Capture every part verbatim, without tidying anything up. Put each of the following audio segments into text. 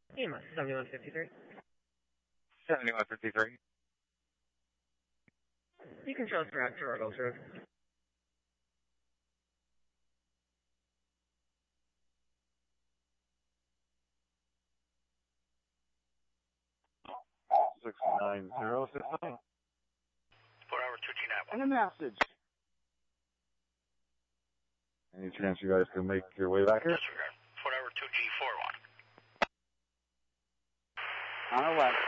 E M S seventy-one fifty-three. seventy-one fifty-three. You can show us for to Ruggles Road. six nine zero six nine. Four hour two G nine one. And a message. Any chance you guys can make your way back here? Disregard. Four hour two G four one. On our way.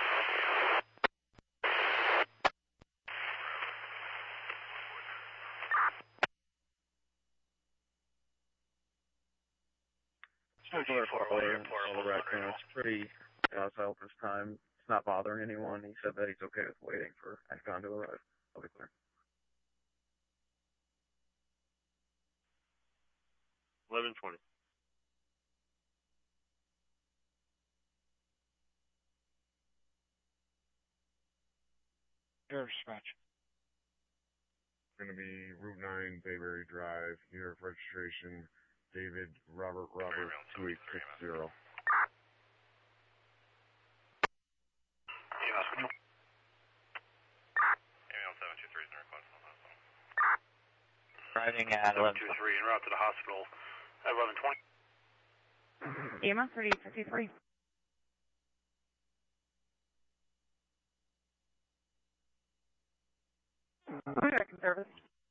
It's pretty docile this time. It's not bothering anyone. He said that he's okay with waiting for Econ to arrive. I'll be clear. eleven twenty. Air dispatch. Going to be Route nine, Bayberry Drive, New York registration, David Robert Robert two eight six zero. Driving at eleven two three en route to the hospital at eleven twenty. E M S thirty fifty-three. American service.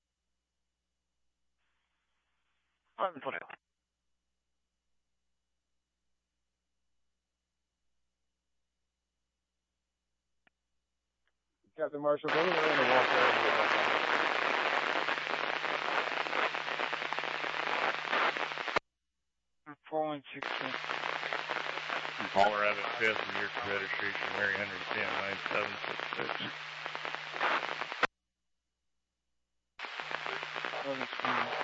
eleven twenty. Captain Marshall, go in the walk four one six six. Caller Rabbit fifth, New York registration, Mary Henry ten nine seven six six. eleven twenty.